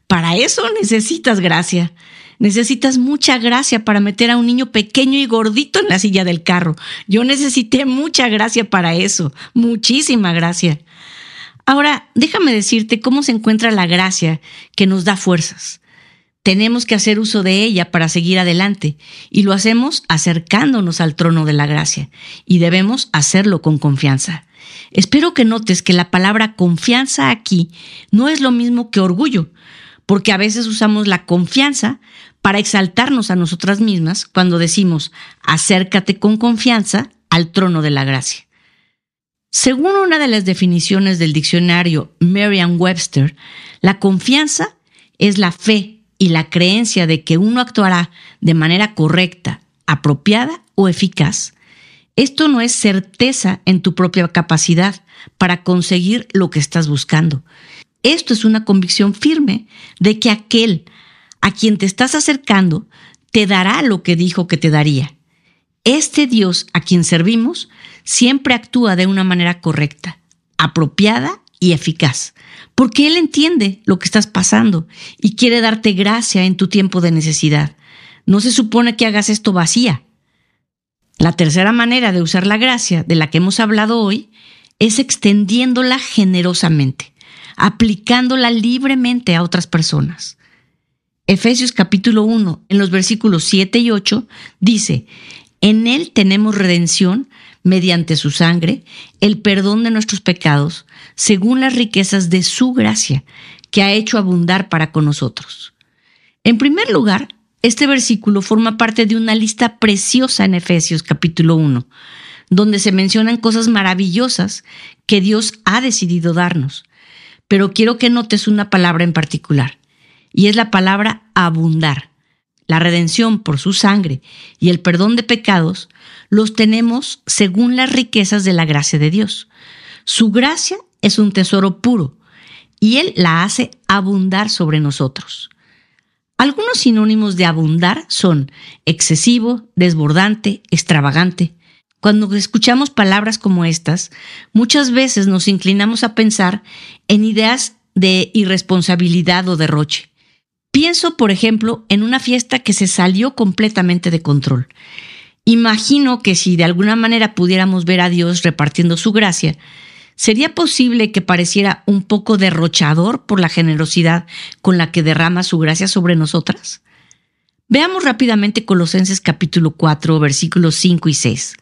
Para eso necesitas gracia. Necesitas mucha gracia para meter a un niño pequeño y gordito en la silla del carro. Yo necesité mucha gracia para eso, muchísima gracia. Ahora, déjame decirte cómo se encuentra la gracia que nos da fuerzas. Tenemos que hacer uso de ella para seguir adelante y lo hacemos acercándonos al trono de la gracia y debemos hacerlo con confianza. Espero que notes que la palabra confianza aquí no es lo mismo que orgullo, porque a veces usamos la confianza para exaltarnos a nosotras mismas cuando decimos acércate con confianza al trono de la gracia. Según una de las definiciones del diccionario Merriam-Webster, la confianza es la fe y la creencia de que uno actuará de manera correcta, apropiada o eficaz. Esto no es certeza en tu propia capacidad para conseguir lo que estás buscando. Esto es una convicción firme de que aquel a quien te estás acercando te dará lo que dijo que te daría. Este Dios a quien servimos siempre actúa de una manera correcta, apropiada y eficaz, porque Él entiende lo que estás pasando y quiere darte gracia en tu tiempo de necesidad. No se supone que hagas esto vacía. La tercera manera de usar la gracia de la que hemos hablado hoy es extendiéndola generosamente, aplicándola libremente a otras personas. Efesios capítulo 1, en los versículos 7 y 8, dice: en Él tenemos redención mediante su sangre, el perdón de nuestros pecados, según las riquezas de su gracia, que ha hecho abundar para con nosotros. En primer lugar, este versículo forma parte de una lista preciosa en Efesios capítulo 1, donde se mencionan cosas maravillosas que Dios ha decidido darnos. Pero quiero que notes una palabra en particular, y es la palabra abundar. La redención por su sangre y el perdón de pecados los tenemos según las riquezas de la gracia de Dios. Su gracia es un tesoro puro y Él la hace abundar sobre nosotros. Algunos sinónimos de abundar son excesivo, desbordante, extravagante. Cuando escuchamos palabras como estas, muchas veces nos inclinamos a pensar en ideas de irresponsabilidad o derroche. Pienso, por ejemplo, en una fiesta que se salió completamente de control. Imagino que si de alguna manera pudiéramos ver a Dios repartiendo su gracia, ¿sería posible que pareciera un poco derrochador por la generosidad con la que derrama su gracia sobre nosotras? Veamos rápidamente Colosenses capítulo 4, versículos 5 y 6.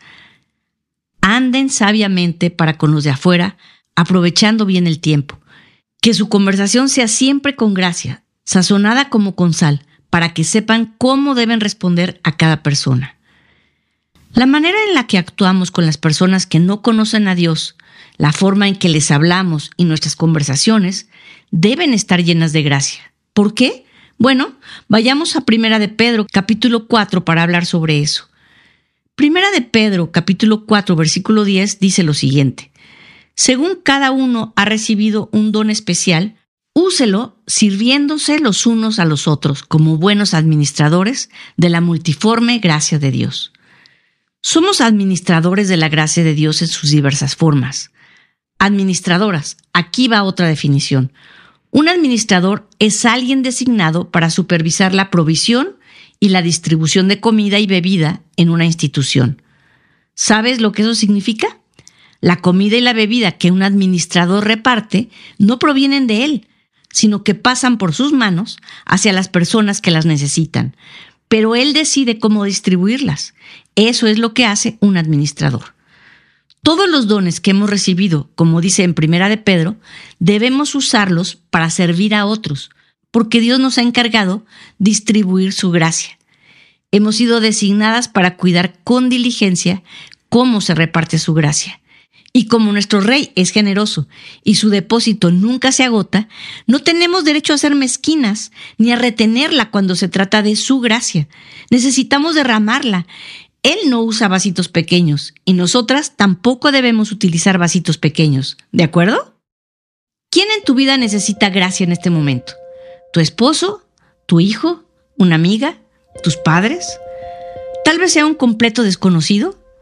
Anden sabiamente para con los de afuera, aprovechando bien el tiempo. Que su conversación sea siempre con gracia, sazonada como con sal, para que sepan cómo deben responder a cada persona. La manera en la que actuamos con las personas que no conocen a Dios, la forma en que les hablamos y nuestras conversaciones deben estar llenas de gracia. ¿Por qué? Bueno, vayamos a Primera de Pedro, capítulo 4, para hablar sobre eso. Primera de Pedro, capítulo 4, versículo 10, dice lo siguiente: según cada uno ha recibido un don especial, úselo sirviéndose los unos a los otros como buenos administradores de la multiforme gracia de Dios. Somos administradores de la gracia de Dios en sus diversas formas. Administradoras, aquí va otra definición. Un administrador es alguien designado para supervisar la provisión y la distribución de comida y bebida en una institución. ¿Sabes lo que eso significa? La comida y la bebida que un administrador reparte no provienen de él, sino que pasan por sus manos hacia las personas que las necesitan. Pero él decide cómo distribuirlas. Eso es lo que hace un administrador. Todos los dones que hemos recibido, como dice en Primera de Pedro, debemos usarlos para servir a otros, porque Dios nos ha encargado distribuir su gracia. Hemos sido designadas para cuidar con diligencia cómo se reparte su gracia. Y como nuestro Rey es generoso y su depósito nunca se agota, no tenemos derecho a ser mezquinas ni a retenerla cuando se trata de su gracia. Necesitamos derramarla. Él no usa vasitos pequeños y nosotras tampoco debemos utilizar vasitos pequeños. ¿De acuerdo? ¿Quién en tu vida necesita gracia en este momento? ¿Tu esposo? ¿Tu hijo? ¿Una amiga? ¿Tus padres? ¿Tal vez sea un completo desconocido?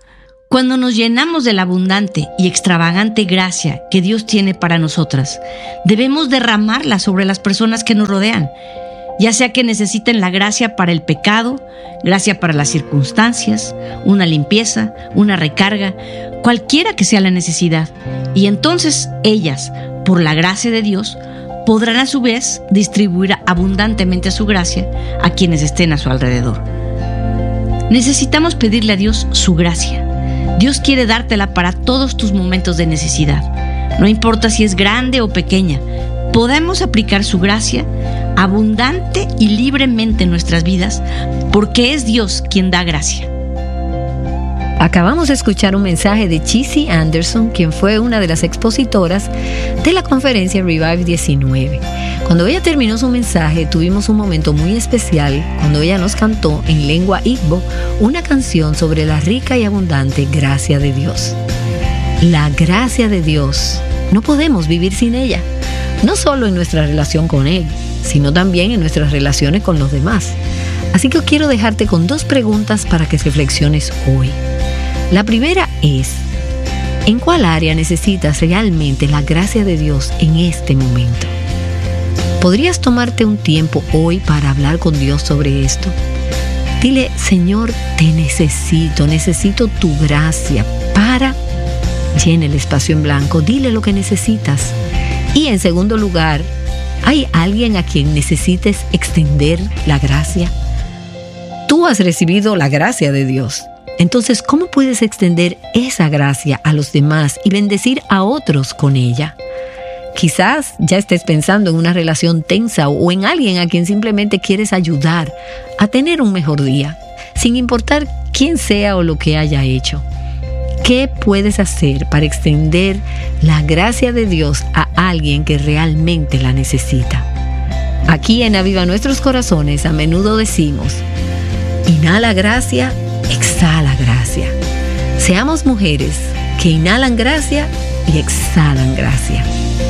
Cuando nos llenamos de la abundante y extravagante gracia que Dios tiene para nosotras, debemos derramarla sobre las personas que nos rodean, ya sea que necesiten la gracia para el pecado, gracia para las circunstancias, una limpieza, una recarga, cualquiera que sea la necesidad. Y entonces ellas, por la gracia de Dios, podrán a su vez distribuir abundantemente su gracia a quienes estén a su alrededor. Necesitamos pedirle a Dios su gracia. Dios quiere dártela para todos tus momentos de necesidad. No importa si es grande o pequeña, podemos aplicar su gracia abundante y libremente en nuestras vidas, porque es Dios quien da gracia. Acabamos de escuchar un mensaje de Chizzy Anderson, quien fue una de las expositoras de la conferencia Revive 19. Cuando ella terminó su mensaje, tuvimos un momento muy especial cuando ella nos cantó en lengua Igbo una canción sobre la rica y abundante gracia de Dios. La gracia de Dios, no podemos vivir sin ella, no solo en nuestra relación con Él, sino también en nuestras relaciones con los demás. Así que quiero dejarte con 2 preguntas para que reflexiones hoy. La primera es, ¿en cuál área necesitas realmente la gracia de Dios en este momento? ¿Podrías tomarte un tiempo hoy para hablar con Dios sobre esto? Dile, Señor, te necesito tu gracia para... Llena el espacio en blanco, dile lo que necesitas. Y en segundo lugar, ¿hay alguien a quien necesites extender la gracia? Tú has recibido la gracia de Dios. Entonces, ¿cómo puedes extender esa gracia a los demás y bendecir a otros con ella? Quizás ya estés pensando en una relación tensa o en alguien a quien simplemente quieres ayudar a tener un mejor día, sin importar quién sea o lo que haya hecho. ¿Qué puedes hacer para extender la gracia de Dios a alguien que realmente la necesita? Aquí en Aviva Nuestros Corazones a menudo decimos, inhala gracia, exhala gracia. Seamos mujeres que inhalan gracia y exhalan gracia.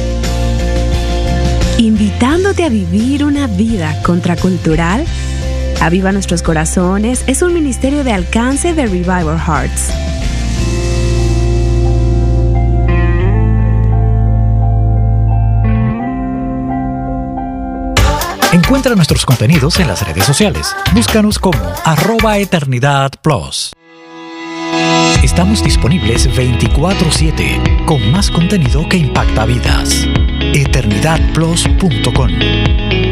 Invitándote a vivir una vida contracultural, Aviva Nuestros Corazones es un ministerio de alcance de Revive Our Hearts. Encuentra nuestros contenidos en las redes sociales. Búscanos como @EternidadPlus. Estamos disponibles 24/7 con más contenido que impacta vidas. eternidadplus.com